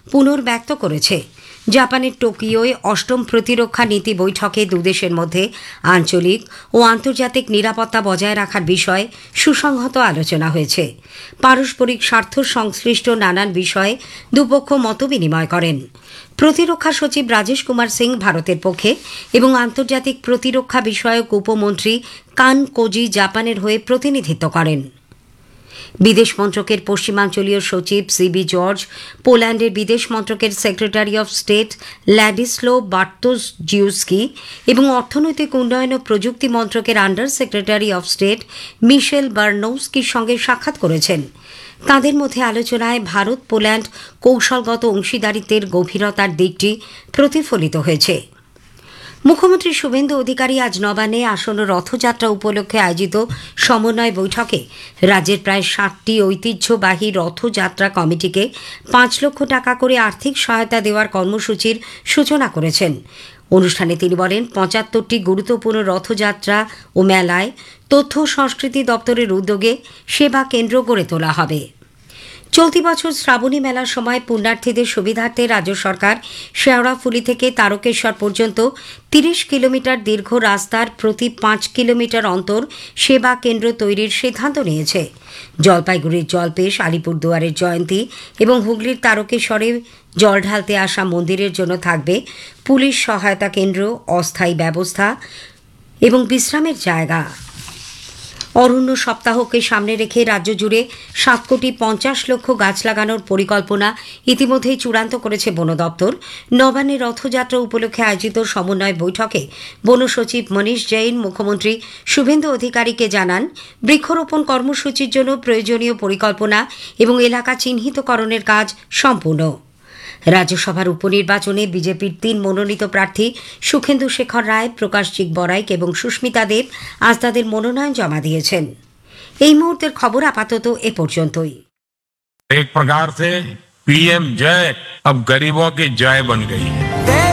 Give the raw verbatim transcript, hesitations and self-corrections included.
পুনর্ব্যক্ত করেছে। জাপানের টোকিওয় অষ্টম প্রতিরক্ষা নীতি বৈঠকে দুদেশের মধ্যে আঞ্চলিক ও আন্তর্জাতিক নিরাপত্তা বজায় রাখার বিষয়ে সুসংহত আলোচনা হয়েছে। পারস্পরিক স্বার্থ সংশ্লিষ্ট নানান বিষয়ে দুপক্ষ মতবিনিময় করেন। প্রতিরক্ষা সচিব রাজেশ কুমার সিং ভারতের পক্ষে এবং আন্তর্জাতিক প্রতিরক্ষা বিষয়ক উপমন্ত্রী কান কোজি জাপানের হয়ে প্রতিনিধিত্ব করেন। বিদেশ মন্ত্রকের পশ্চিমাঞ্চলীয় সচিব সিবি জর্জ, পোল্যান্ডের বিদেশ মন্ত্রকের সেক্রেটারি অব স্টেট ল্যাডিস্লো বার্তোসজিউস্কি এবং অর্থনৈতিক উন্নয়ন ও প্রযুক্তি মন্ত্রকের আন্ডার সেক্রেটারি অব স্টেট মিশেল বার্নৌস্কির সঙ্গে সাক্ষাৎ করেছেন। তাঁদের মধ্যে আলোচনায় ভারত পোল্যান্ড কৌশলগত অংশীদারিত্বের গভীরতার দিকটি প্রতিফলিত হয়েছে। মুখ্যমন্ত্রী শুভেন্দু অধিকারী আজ নবান্নে আসন্ন রথযাত্রা উপলক্ষে আয়োজিত সমন্বয় বৈঠকে রাজ্যের প্রায় ষাটটি ঐতিহ্যবাহী রথযাত্রা কমিটিকে পাঁচ লক্ষ টাকা করে আর্থিক সহায়তা দেওয়ার কর্মসূচির সূচনা করেছেন। অনুষ্ঠানে তিনি বলেন, পঁচাত্তরটি গুরুত্বপূর্ণ রথযাত্রা ও মেলায় তথ্য সংস্কৃতি দপ্তরের উদ্যোগে সেবা কেন্দ্র গড়ে তোলা হবে। চলতি বছর শ্রাবণী মেলার সময় পুণ্যার্থীদের সুবিধার্থে রাজ্য সরকার শেওড়াফুলি থেকে তারকেশ্বর পর্যন্ত তিরিশ কিলোমিটার দীর্ঘ রাস্তার প্রতি পাঁচ কিলোমিটার অন্তর সেবা কেন্দ্র তৈরির সিদ্ধান্ত নিয়েছে। জলপাইগুড়ির জলপেশ, আলিপুরদুয়ারের জয়ন্তী এবং হুগলির তারকেশ্বরে জল ঢালতে আসা মন্দিরের জন্য থাকবে পুলিশ সহায়তা কেন্দ্র, অস্থায়ী ব্যবস্থা এবং বিশ্রামের জায়গা। অরণ্য সপ্তাহকে সামনে রেখে রাজ্য জুড়ে সাত কোটি পঞ্চাশ লক্ষ গাছ লাগানোর পরিকল্পনা ইতিমধ্যেই চূড়ান্ত করেছে বন দপ্তর। নবান্নে রথযাত্রা উপলক্ষে আয়োজিত সমন্বয় বৈঠকে বন সচিব মনীষ জৈন মুখ্যমন্ত্রী শুভেন্দু অধিকারীকে জানান, বৃক্ষরোপণ কর্মসূচির জন্য প্রয়োজনীয় পরিকল্পনা এবং এলাকা চিহ্নিতকরণের কাজ সম্পূর্ণ। রাজ্যসভার উপনির্বাচনে বিজেপির তিন মনোনীত প্রার্থী সুখেন্দু শেখর রায়, প্রকাশজিৎ বড়াইক এবং সুস্মিতা দেব আজ তাদের মনোনয়ন জমা দিয়েছেন। এই মুহূর্তের খবর আপাতত এ পর্যন্তই। এক প্রকার से पीएम जय अब गरीबों की जय बन गई है।